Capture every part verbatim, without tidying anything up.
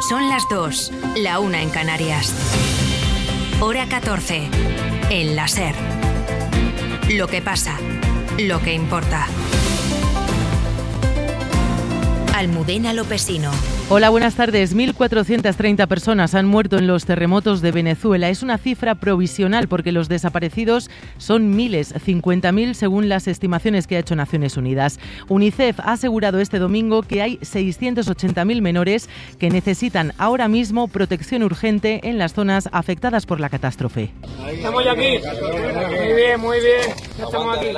Son las dos, la una en Canarias. Hora catorce, en la SER. Lo que pasa, lo que importa. Almudena Lopesino. Hola, buenas tardes. mil cuatrocientas treinta personas han muerto en los terremotos de Venezuela. Es una cifra provisional porque los desaparecidos son miles, cincuenta mil según las estimaciones que ha hecho Naciones Unidas. UNICEF ha asegurado este domingo que hay seiscientos ochenta mil menores que necesitan ahora mismo protección urgente en las zonas afectadas por la catástrofe. Estamos ya aquí. Muy bien, muy bien. Ya estamos aquí.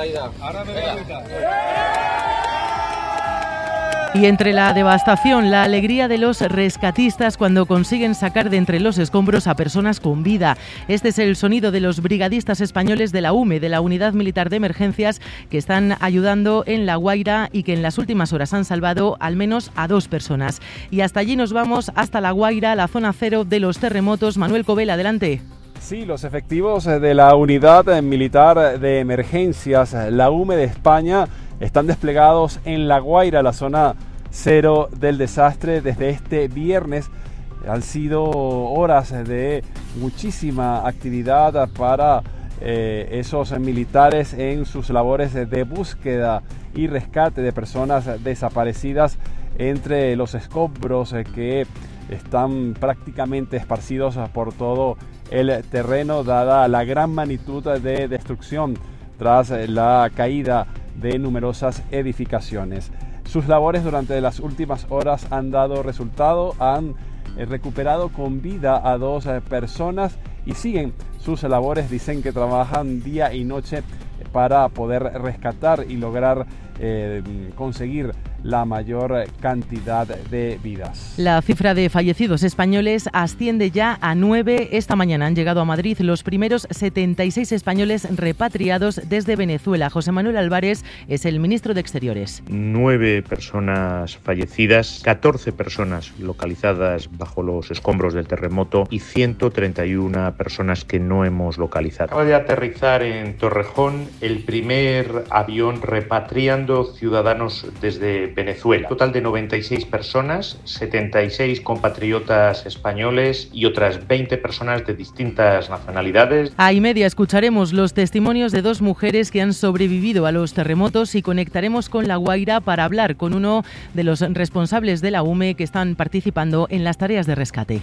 Y entre la devastación, la alegría de los rescatistas cuando consiguen sacar de entre los escombros a personas con vida. Este es el sonido de los brigadistas españoles de la U M E, de la Unidad Militar de Emergencias, que están ayudando en La Guaira y que en las últimas horas han salvado al menos a dos personas. Y hasta allí nos vamos, hasta La Guaira, la zona cero de los terremotos. Manuel Covell, adelante. Sí, los efectivos de la Unidad Militar de Emergencias, la U M E de España, están desplegados en La Guaira, la zona cero del desastre, desde este viernes. Han sido horas de muchísima actividad para eh, esos militares en sus labores de búsqueda y rescate de personas desaparecidas entre los escombros que están prácticamente esparcidos por todo el terreno, dada la gran magnitud de destrucción tras la caída de numerosas edificaciones. Sus labores durante las últimas horas han dado resultado, han recuperado con vida a dos personas y siguen sus labores. Dicen que trabajan día y noche para poder rescatar y lograr eh, conseguir la mayor cantidad de vidas. La cifra de fallecidos españoles asciende ya a nueve. Esta mañana han llegado a Madrid los primeros setenta y seis españoles repatriados desde Venezuela. José Manuel Álvarez es el ministro de Exteriores. Nueve personas fallecidas, catorce personas localizadas bajo los escombros del terremoto y ciento treinta y una personas que no hemos localizado. Acaba de aterrizar en Torrejón el primer avión repatriando ciudadanos desde Venezuela. Total de noventa y seis personas, setenta y seis compatriotas españoles y otras veinte personas de distintas nacionalidades. A y media escucharemos los testimonios de dos mujeres que han sobrevivido a los terremotos y conectaremos con La Guaira para hablar con uno de los responsables de la U M E que están participando en las tareas de rescate.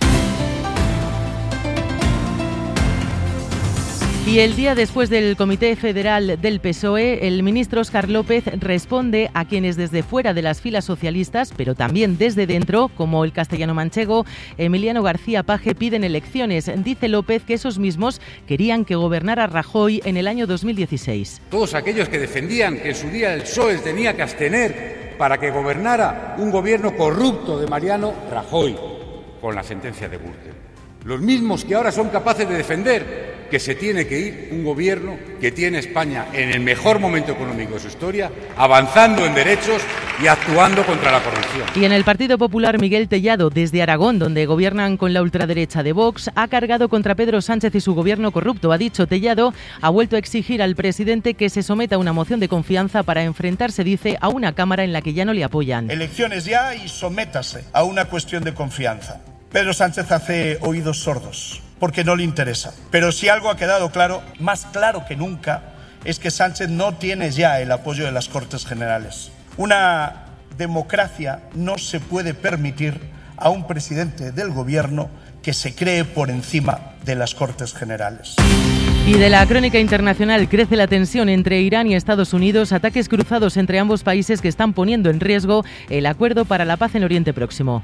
Y el día después del Comité Federal del P S O E, el ministro Óscar López responde a quienes desde fuera de las filas socialistas, pero también desde dentro, como el castellano-manchego Emiliano García Paje, piden elecciones. Dice López que esos mismos querían que gobernara Rajoy en el año dos mil dieciséis. Todos aquellos que defendían que en su día el P S O E tenía que abstener para que gobernara un gobierno corrupto de Mariano Rajoy, con la sentencia de Gürtel. Los mismos que ahora son capaces de defender que se tiene que ir un gobierno que tiene España en el mejor momento económico de su historia, avanzando en derechos y actuando contra la corrupción. Y en el Partido Popular, Miguel Tellado, desde Aragón, donde gobiernan con la ultraderecha de Vox, ha cargado contra Pedro Sánchez y su gobierno corrupto. Ha dicho Tellado, ha vuelto a exigir al presidente que se someta a una moción de confianza para enfrentarse, dice, a una Cámara en la que ya no le apoyan. Elecciones ya y sométase a una cuestión de confianza. Pedro Sánchez hace oídos sordos, porque no le interesa. Pero si algo ha quedado claro, más claro que nunca, es que Sánchez no tiene ya el apoyo de las Cortes Generales. Una democracia no se puede permitir a un presidente del gobierno que se cree por encima de las Cortes Generales. Y de la crónica internacional, crece la tensión entre Irán y Estados Unidos, ataques cruzados entre ambos países que están poniendo en riesgo el acuerdo para la paz en Oriente Próximo.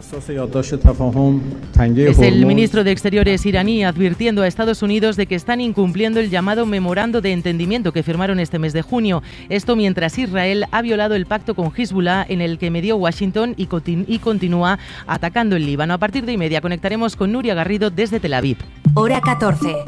Es el ministro de Exteriores iraní advirtiendo a Estados Unidos de que están incumpliendo el llamado memorando de entendimiento que firmaron este mes de junio. Esto mientras Israel ha violado el pacto con Hezbollah en el que medió Washington y, continu- y continúa atacando el Líbano. A partir de y media conectaremos con Nuria Garrido desde Tel Aviv. Hora catorce.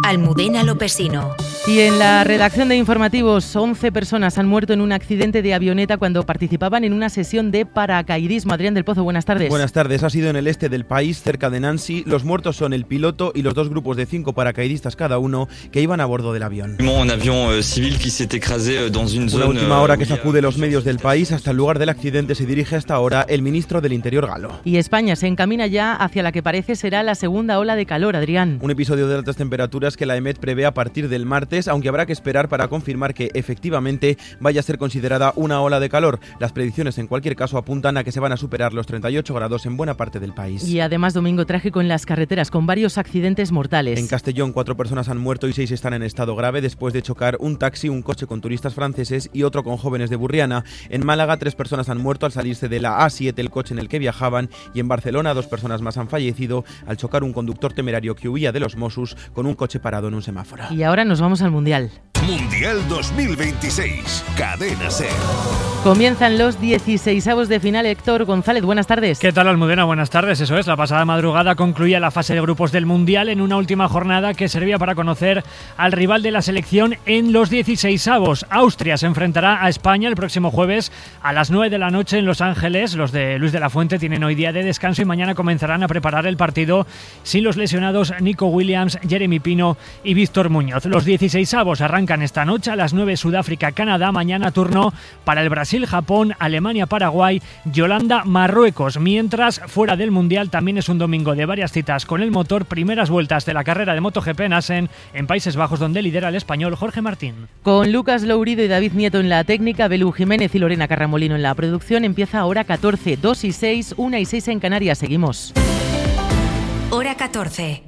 Almudena Lopesino. Y en la redacción de informativos, once personas han muerto en un accidente de avioneta cuando participaban en una sesión de paracaidismo. Adrián del Pozo, buenas tardes. Buenas tardes. Ha sido en el este del país, cerca de Nancy. Los muertos son el piloto y los dos grupos de cinco paracaidistas cada uno que iban a bordo del avión. Un avión civil que se écrasé dans une zone. Una última hora que sacude los medios del país. Hasta el lugar del accidente se dirige hasta ahora el ministro del Interior galo. Y España se encamina ya hacia la que parece será la segunda ola de calor, Adrián. Un episodio de altas temperaturas que la EMET prevé a partir del martes, aunque habrá que esperar para confirmar que efectivamente vaya a ser considerada una ola de calor. Las predicciones en cualquier caso apuntan a que se van a superar los treinta y ocho grados en buena parte del país. Y además domingo trágico en las carreteras con varios accidentes mortales. En Castellón cuatro personas han muerto y seis están en estado grave después de chocar un taxi, un coche con turistas franceses y otro con jóvenes de Burriana. En Málaga tres personas han muerto al salirse de la A siete el coche en el que viajaban, y en Barcelona dos personas más han fallecido al chocar un conductor temerario que huía de los Mossos con un coche parado en un semáforo. Y ahora nos vamos al Mundial. Mundial dos mil veintiséis, Cadena SER. Comienzan los dieciseisavos de final. Héctor González, buenas tardes. ¿Qué tal, Almudena? Buenas tardes. Eso es, la pasada madrugada concluía la fase de grupos del Mundial en una última jornada que servía para conocer al rival de la selección en los dieciseisavos. Austria se enfrentará a España el próximo jueves a las nueve de la noche en Los Ángeles. Los de Luis de la Fuente tienen hoy día de descanso y mañana comenzarán a preparar el partido sin los lesionados Nico Williams, Jeremy Pino y Víctor Muñoz. Los dieciseisavos arrancan esta noche a las nueve Sudáfrica-Canadá. Mañana turno para el Brasil-Japón, Alemania-Paraguay y Holanda-Marruecos. Mientras, fuera del Mundial, también es un domingo de varias citas con el motor. Primeras vueltas de la carrera de MotoGP en Assen, en Países Bajos, donde lidera el español Jorge Martín. Con Lucas Lourido y David Nieto en la técnica, Belú Jiménez y Lorena Carramolino en la producción, empieza hora catorce, dos y seis, una y seis en Canarias. Seguimos. Hora catorce.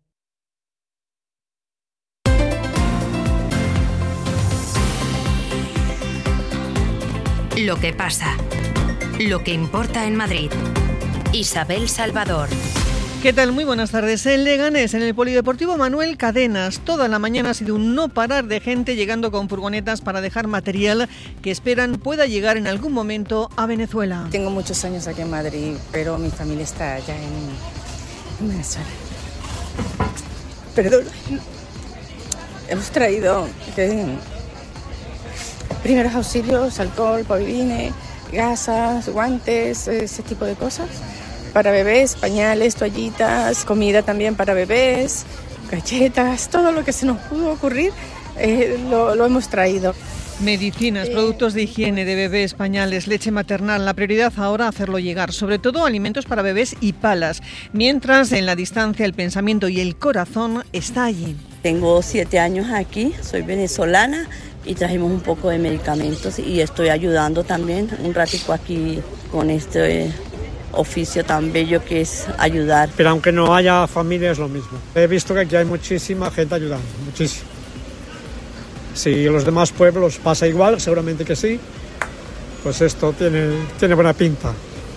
Lo que pasa, lo que importa en Madrid. Isabel Salvador. ¿Qué tal? Muy buenas tardes. En Leganés, en el Polideportivo Manuel Cadenas, toda la mañana ha sido un no parar de gente llegando con furgonetas para dejar material que esperan pueda llegar en algún momento a Venezuela. Tengo muchos años aquí en Madrid, pero mi familia está allá en, en Venezuela. Perdón. Hemos traído que, primeros auxilios, alcohol, polvine, gasas, guantes, ese tipo de cosas. Para bebés, pañales, toallitas, comida también para bebés, galletas, todo lo que se nos pudo ocurrir eh, lo, lo hemos traído. Medicinas, productos de higiene de bebés, pañales, leche maternal. La prioridad ahora hacerlo llegar, sobre todo alimentos para bebés y palas. Mientras, en la distancia, el pensamiento y el corazón está allí. Tengo siete años aquí, soy venezolana y trajimos un poco de medicamentos y estoy ayudando también un ratico aquí con este oficio tan bello que es ayudar. Pero aunque no haya familia es lo mismo. He visto que aquí hay muchísima gente ayudando, muchísimo. Si en los demás pueblos pasa igual, seguramente que sí, pues esto tiene, tiene buena pinta.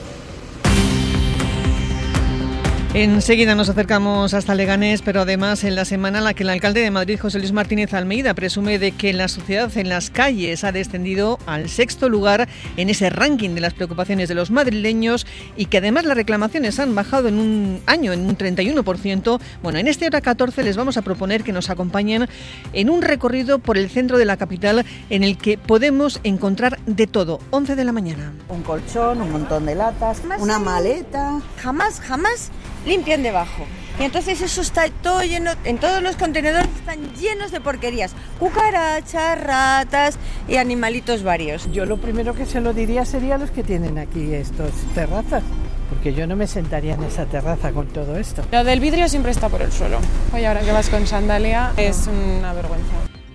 Enseguida nos acercamos hasta Leganés, pero además en la semana en la que el alcalde de Madrid, José Luis Martínez Almeida, presume de que la sociedad en las calles ha descendido al sexto lugar en ese ranking de las preocupaciones de los madrileños y que además las reclamaciones han bajado en un año en un treinta y uno por ciento. Bueno, en este hora catorce les vamos a proponer que nos acompañen en un recorrido por el centro de la capital en el que podemos encontrar de todo. once de la mañana. Un colchón, un montón de latas, una maleta. Jamás, jamás limpian debajo. Y entonces eso está todo lleno, en todos los contenedores están llenos de porquerías, cucarachas, ratas y animalitos varios. Yo lo primero que se lo diría sería a los que tienen aquí estos terrazas, porque yo no me sentaría en esa terraza con todo esto. Lo del vidrio siempre está por el suelo. Oye, ahora que vas con sandalia es una vergüenza.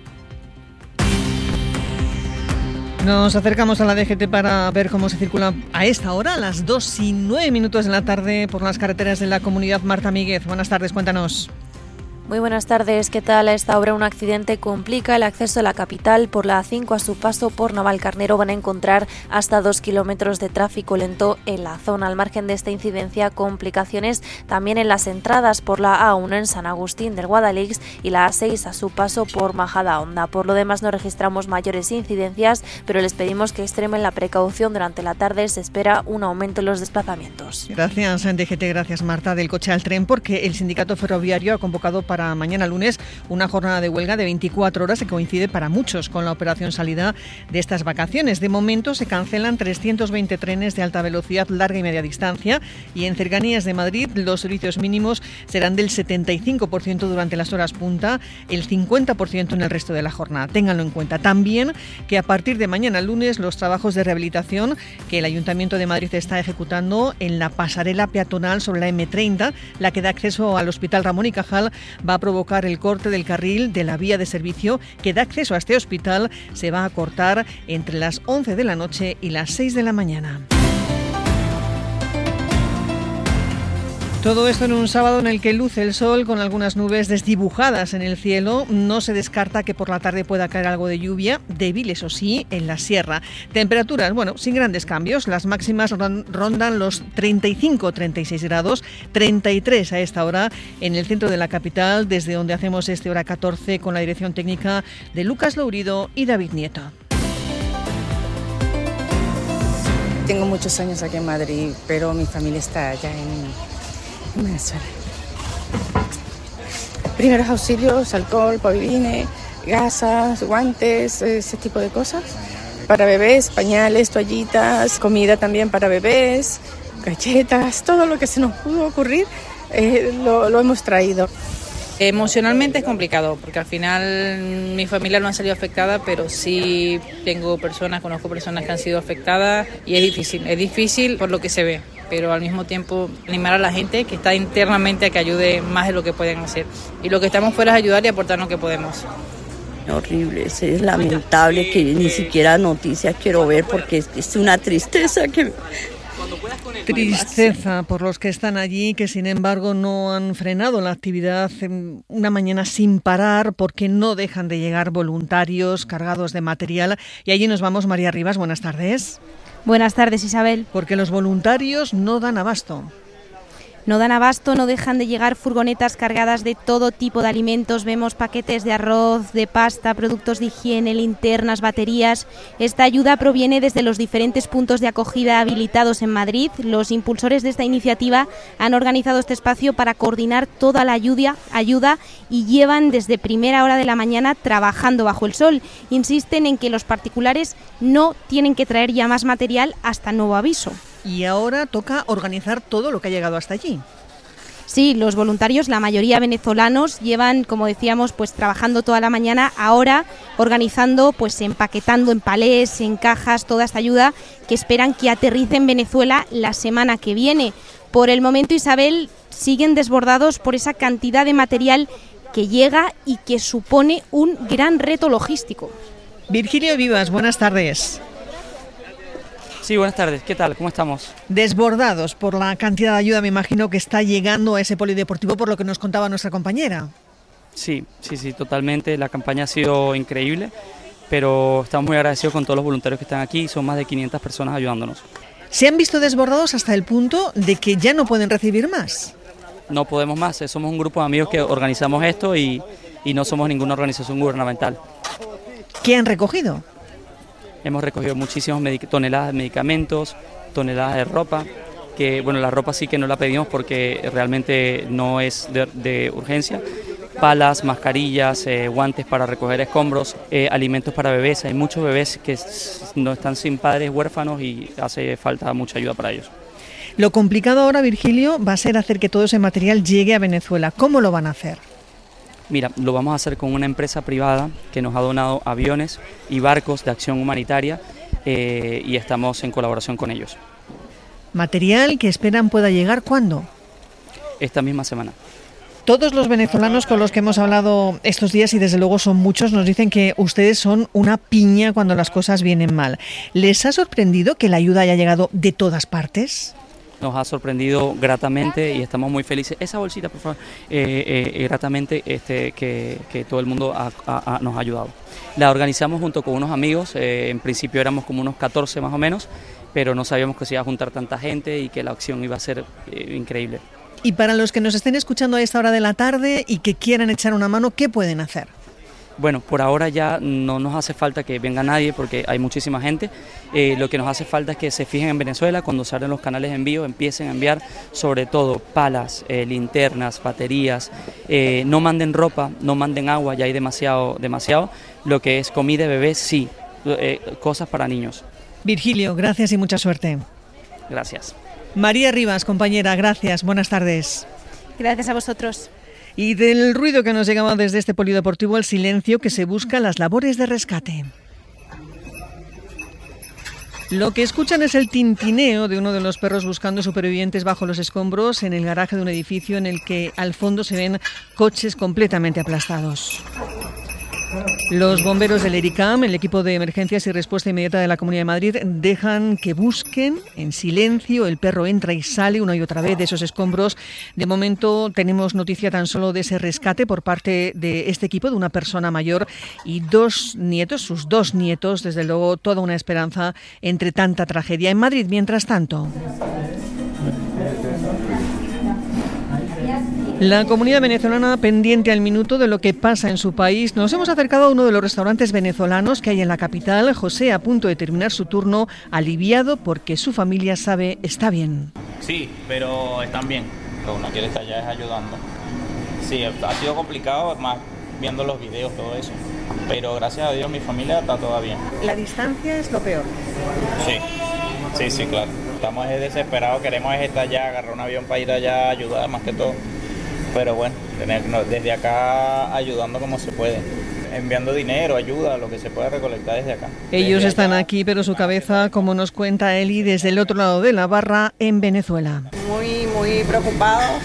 Nos acercamos a la D G T para ver cómo se circula a esta hora, a las dos y nueve minutos de la tarde, por las carreteras de la comunidad. Marta Míguez, buenas tardes, cuéntanos. Muy buenas tardes, ¿qué tal? A esta hora un accidente complica el acceso a la capital. Por la A cinco a su paso por Navalcarnero van a encontrar hasta dos kilómetros de tráfico lento en la zona. Al margen de esta incidencia, complicaciones también en las entradas por la A uno en San Agustín del Guadalix y la A seis a su paso por Majadahonda. Por lo demás no registramos mayores incidencias, pero les pedimos que extremen la precaución. Durante la tarde se espera un aumento en los desplazamientos. Gracias, D G T, gracias Marta. Del coche al tren, porque el sindicato ferroviario ha convocado para para mañana lunes una jornada de huelga de veinticuatro horas que coincide para muchos con la operación salida de estas vacaciones. De momento se cancelan trescientos veinte trenes de alta velocidad, larga y media distancia, y en cercanías de Madrid los servicios mínimos serán del setenta y cinco por ciento durante las horas punta, el cincuenta por ciento en el resto de la jornada. Ténganlo en cuenta. También que a partir de mañana lunes los trabajos de rehabilitación que el Ayuntamiento de Madrid está ejecutando en la pasarela peatonal sobre la eme treinta, la que da acceso al Hospital Ramón y Cajal, va a provocar el corte del carril de la vía de servicio que da acceso a este hospital. Se va a cortar entre las once de la noche y las seis de la mañana. Todo esto en un sábado en el que luce el sol con algunas nubes desdibujadas en el cielo. No se descarta que por la tarde pueda caer algo de lluvia, débil eso sí, en la sierra. Temperaturas, bueno, sin grandes cambios. Las máximas rondan los treinta y cinco a treinta y seis grados, treinta y tres a esta hora en el centro de la capital, desde donde hacemos este Hora catorce con la dirección técnica de Lucas Lourido y David Nieto. Tengo muchos años aquí en Madrid, pero mi familia está allá en Venezuela. Primeros auxilios, alcohol, polvine, gasas, guantes, ese tipo de cosas. Para bebés, pañales, toallitas, comida también para bebés, galletas, todo lo que se nos pudo ocurrir eh, lo, lo hemos traído. Emocionalmente es complicado porque al final mi familia no ha salido afectada, pero sí tengo personas, conozco personas que han sido afectadas y es difícil, es difícil por lo que se ve, pero al mismo tiempo animar a la gente que está internamente a que ayude más de lo que pueden hacer. Y lo que estamos fuera es ayudar y aportar lo que podemos. Horrible, es lamentable que ni siquiera noticias quiero ver porque es, es una tristeza que... Tristeza por los que están allí, que sin embargo no han frenado la actividad una mañana sin parar porque no dejan de llegar voluntarios cargados de material. Y allí nos vamos. María Rivas, buenas tardes. Buenas tardes, Isabel. Porque los voluntarios no dan abasto. No dan abasto, no dejan de llegar furgonetas cargadas de todo tipo de alimentos. Vemos paquetes de arroz, de pasta, productos de higiene, linternas, baterías. Esta ayuda proviene desde los diferentes puntos de acogida habilitados en Madrid. Los impulsores de esta iniciativa han organizado este espacio para coordinar toda la ayuda, ayuda y llevan desde primera hora de la mañana trabajando bajo el sol. Insisten en que los particulares no tienen que traer ya más material hasta nuevo aviso. Y ahora toca organizar todo lo que ha llegado hasta allí. Sí, los voluntarios, la mayoría venezolanos, llevan, como decíamos, pues trabajando toda la mañana, ahora organizando, pues empaquetando en palés, en cajas, toda esta ayuda que esperan que aterrice en Venezuela la semana que viene. Por el momento, Isabel, siguen desbordados por esa cantidad de material que llega y que supone un gran reto logístico. Virgilio Vivas, buenas tardes. Sí, buenas tardes. ¿Qué tal? ¿Cómo estamos? Desbordados por la cantidad de ayuda, me imagino, que está llegando a ese polideportivo, por lo que nos contaba nuestra compañera. Sí, sí, sí, totalmente. La campaña ha sido increíble, pero estamos muy agradecidos con todos los voluntarios que están aquí. Son más de quinientas personas ayudándonos. ¿Se han visto desbordados hasta el punto de que ya no pueden recibir más? No podemos más. Somos un grupo de amigos que organizamos esto y, y no somos ninguna organización gubernamental. ¿Qué han recogido? Hemos recogido muchísimas toneladas de medicamentos, toneladas de ropa, que bueno, la ropa sí que no la pedimos porque realmente no es de, de urgencia. Palas, mascarillas, eh, guantes para recoger escombros, eh, alimentos para bebés. Hay muchos bebés que no están sin padres, huérfanos, y hace falta mucha ayuda para ellos. Lo complicado ahora, Virgilio, va a ser hacer que todo ese material llegue a Venezuela. ¿Cómo lo van a hacer? Mira, lo vamos a hacer con una empresa privada que nos ha donado aviones y barcos de acción humanitaria eh, y estamos en colaboración con ellos. ¿Material que esperan pueda llegar cuándo? Esta misma semana. Todos los venezolanos con los que hemos hablado estos días, y desde luego son muchos, nos dicen que ustedes son una piña cuando las cosas vienen mal. ¿Les ha sorprendido que la ayuda haya llegado de todas partes? Nos ha sorprendido gratamente y estamos muy felices. Esa bolsita, por favor, eh, eh, gratamente este, que, que todo el mundo ha, ha, nos ha ayudado. La organizamos junto con unos amigos, eh, en principio éramos como unos catorce más o menos, pero no sabíamos que se iba a juntar tanta gente y que la acción iba a ser eh, increíble. Y para los que nos estén escuchando a esta hora de la tarde y que quieran echar una mano, ¿qué pueden hacer? Bueno, por ahora ya no nos hace falta que venga nadie porque hay muchísima gente. Eh, lo que nos hace falta es que se fijen en Venezuela, cuando se abren los canales de envío, empiecen a enviar sobre todo palas, eh, linternas, baterías. Eh, no manden ropa, no manden agua, ya hay demasiado, demasiado. Lo que es comida de bebés, sí, eh, cosas para niños. Virgilio, gracias y mucha suerte. Gracias. María Rivas, compañera, gracias, buenas tardes. Gracias a vosotros. Y del ruido que nos llegaba desde este polideportivo, el silencio que se busca en las labores de rescate. Lo que escuchan es el tintineo de uno de los perros buscando supervivientes bajo los escombros en el garaje de un edificio en el que al fondo se ven coches completamente aplastados. Los bomberos del ERICAM, el equipo de emergencias y respuesta inmediata de la Comunidad de Madrid, dejan que busquen en silencio. El perro entra y sale una y otra vez de esos escombros. De momento tenemos noticia tan solo de ese rescate por parte de este equipo, de una persona mayor y dos nietos, sus dos nietos. Desde luego, toda una esperanza entre tanta tragedia. En Madrid, mientras tanto, la comunidad venezolana pendiente al minuto de lo que pasa en su país. Nos hemos acercado a uno de los restaurantes venezolanos que hay en la capital. José, a punto de terminar su turno, aliviado porque su familia sabe está bien. Sí, pero están bien. Lo que uno quiere estar allá es ayudando. Sí, ha sido complicado, más viendo los videos, todo eso. Pero gracias a Dios mi familia está toda bien. La distancia es lo peor. Sí, sí, sí, claro. Estamos desesperados, queremos estar allá, agarrar un avión para ir allá a ayudar más que todo. Pero bueno, tenernos desde acá ayudando como se puede, enviando dinero, ayuda, lo que se pueda recolectar desde acá. Ellos desde están allá. aquí, pero su cabeza, como nos cuenta Eli, desde el otro lado de la barra, en Venezuela. Muy, muy preocupados.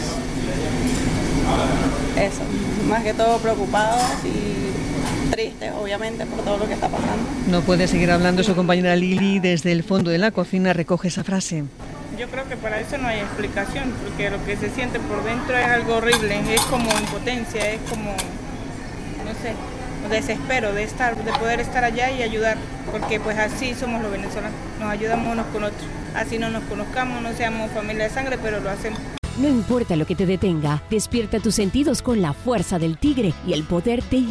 Eso, más que todo preocupados y tristes, obviamente, por todo lo que está pasando. No puede seguir hablando su compañera Lili, desde el fondo de la cocina recoge esa frase. Yo creo que para eso no hay explicación, porque lo que se siente por dentro es algo horrible, es como impotencia, es como, no sé, desespero de estar, de poder estar allá y ayudar, porque pues así somos los venezolanos, nos ayudamos unos con otros, así no nos conozcamos, no seamos familia de sangre, pero lo hacemos. No importa lo que te detenga, despierta tus sentidos con la fuerza del tigre y el poder de